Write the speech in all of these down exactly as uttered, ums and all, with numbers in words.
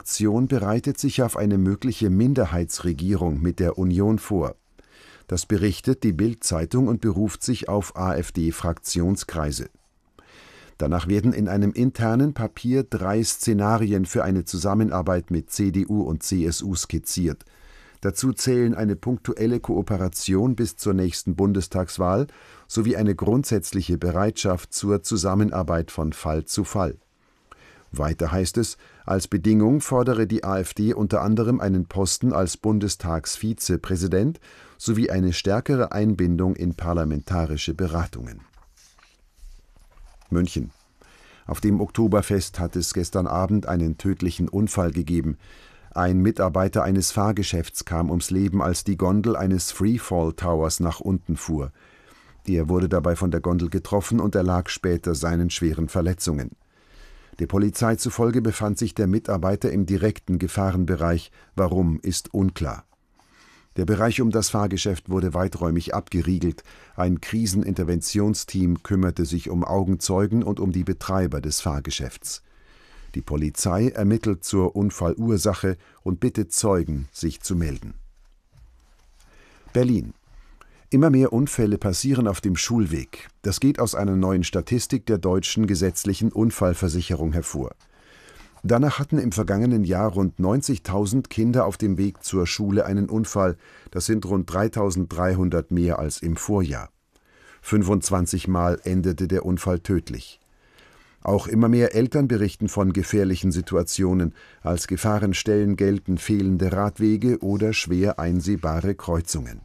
Fraktion bereitet sich auf eine mögliche Minderheitsregierung mit der Union vor. Das berichtet die Bild-Zeitung und beruft sich auf AfD-Fraktionskreise. Danach werden in einem internen Papier drei Szenarien für eine Zusammenarbeit mit C D U und C S U skizziert. Dazu zählen eine punktuelle Kooperation bis zur nächsten Bundestagswahl sowie eine grundsätzliche Bereitschaft zur Zusammenarbeit von Fall zu Fall. Weiter heißt es, als Bedingung fordere die AfD unter anderem einen Posten als Bundestagsvizepräsident sowie eine stärkere Einbindung in parlamentarische Beratungen. München. Auf dem Oktoberfest hat es gestern Abend einen tödlichen Unfall gegeben. Ein Mitarbeiter eines Fahrgeschäfts kam ums Leben, als die Gondel eines Freefall Towers nach unten fuhr. Er wurde dabei von der Gondel getroffen und erlag später seinen schweren Verletzungen. Der Polizei zufolge befand sich der Mitarbeiter im direkten Gefahrenbereich. Warum, ist unklar. Der Bereich um das Fahrgeschäft wurde weiträumig abgeriegelt. Ein Kriseninterventionsteam kümmerte sich um Augenzeugen und um die Betreiber des Fahrgeschäfts. Die Polizei ermittelt zur Unfallursache und bittet Zeugen, sich zu melden. Berlin. Immer mehr Unfälle passieren auf dem Schulweg. Das geht aus einer neuen Statistik der deutschen gesetzlichen Unfallversicherung hervor. Danach hatten im vergangenen Jahr rund neunzigtausend Kinder auf dem Weg zur Schule einen Unfall. Das sind rund dreitausenddreihundert mehr als im Vorjahr. fünfundzwanzig Mal endete der Unfall tödlich. Auch immer mehr Eltern berichten von gefährlichen Situationen. Als Gefahrenstellen gelten fehlende Radwege oder schwer einsehbare Kreuzungen.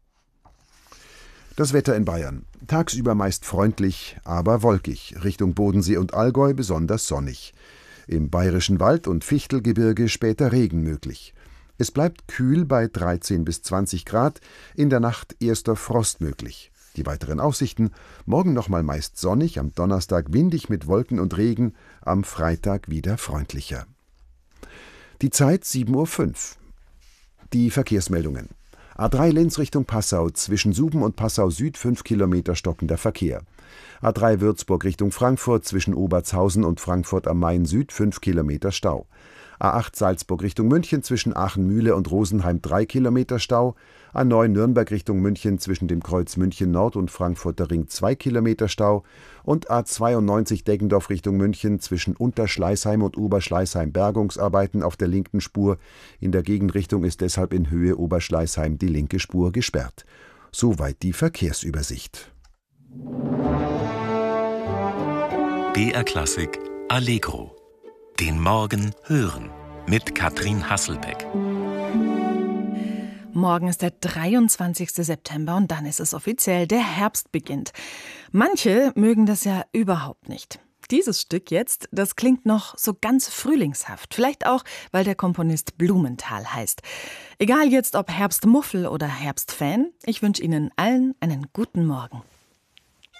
Das Wetter in Bayern. Tagsüber meist freundlich, aber wolkig. Richtung Bodensee und Allgäu besonders sonnig. Im Bayerischen Wald- und Fichtelgebirge später Regen möglich. Es bleibt kühl bei dreizehn bis zwanzig Grad, in der Nacht erster Frost möglich. Die weiteren Aussichten: morgen nochmal meist sonnig, am Donnerstag windig mit Wolken und Regen, am Freitag wieder freundlicher. Die Zeit sieben Uhr fünf. Die Verkehrsmeldungen. A drei Linz Richtung Passau, zwischen Suben und Passau Süd fünf Kilometer stockender Verkehr. A drei Würzburg Richtung Frankfurt, zwischen Obertshausen und Frankfurt am Main Süd fünf Kilometer Stau. A acht Salzburg Richtung München, zwischen Aachen-Mühle und Rosenheim drei Kilometer Stau. A neun Nürnberg Richtung München, zwischen dem Kreuz München Nord und Frankfurter Ring zwei Kilometer Stau. Und A zweiundneunzig Deggendorf Richtung München, zwischen Unterschleißheim und Oberschleißheim Bergungsarbeiten auf der linken Spur. In der Gegenrichtung ist deshalb in Höhe Oberschleißheim die linke Spur gesperrt. Soweit die Verkehrsübersicht. B R Klassik Allegro. Den Morgen hören mit Katrin Hasselbeck. Morgen ist der dreiundzwanzigste September und dann ist es offiziell, der Herbst beginnt. Manche mögen das ja überhaupt nicht. Dieses Stück jetzt, das klingt noch so ganz frühlingshaft. Vielleicht auch, weil der Komponist Blumenthal heißt. Egal jetzt ob Herbstmuffel oder Herbstfan, ich wünsche Ihnen allen einen guten Morgen.